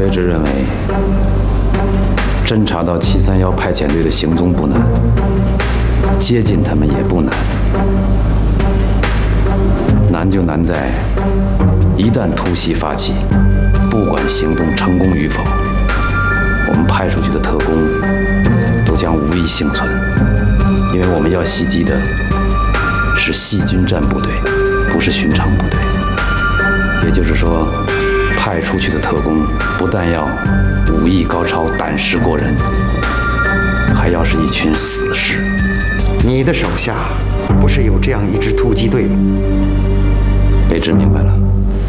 也只认为，侦查到731派遣队的行踪不难，接近他们也不难。难就难在，一旦突袭发起，不管行动成功与否，我们派出去的特工都将无一幸存，因为我们要袭击的是细菌战部队，不是寻常部队。也就是说，派出去的特工不但要武艺高超、胆识过人，还要是一群死士。 你的手下不是有这样一支突击队吗？ 卑职明白了。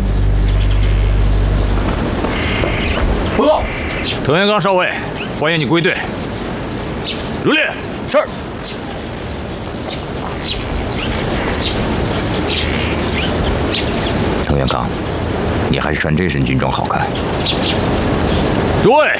报告，滕元刚少尉，欢迎你归队。如烈。是。 滕元刚，你还是穿这身军装好看。 诸位，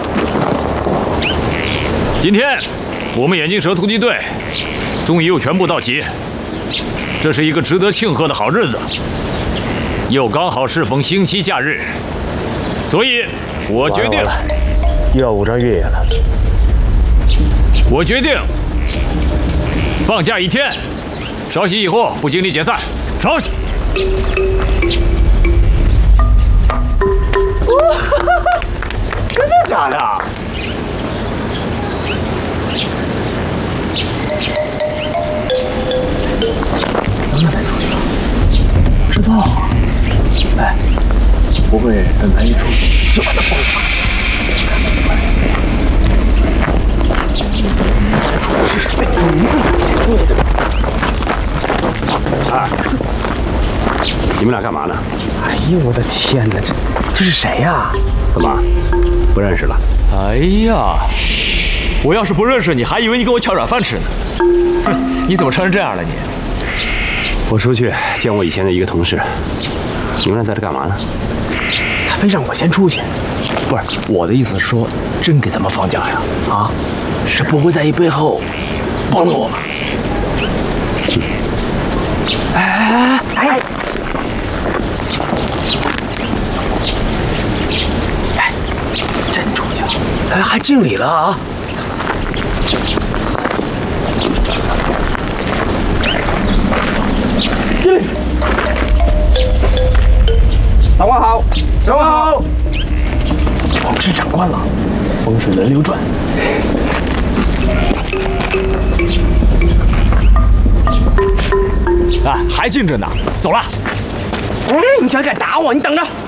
今天我们眼镜蛇突击队终于又全部到齐，这是一个值得庆贺的好日子，又刚好适逢星期假日，所以我决定， 又要5张越野了。 我决定放假1天，稍息以后不经历解散。稍息。 真的假的？能让他出去了？不知道。哎，不会等他一出去就把他放了？先出去试试。你们先出去。 哎，你们俩干嘛呢？ 哎呦我的天哪，这是谁呀？ 怎么不认识了？ 哎呀，我要是不认识你，还以为你给我抢软饭吃呢。哼，你怎么穿成这样了你？ 我出去见我以前的一个同事。你们俩在这干嘛呢？ 他非让我先出去。不是，我的意思是说，真给咱们放假呀？啊，这不会在一背后帮了我吗？哎！真出去了，哎，还敬礼了啊！敬礼！长官好，长官好！我是长官了，风水轮流转。 啊，还敬着呢，走了。 哎，你想敢打我？你等着！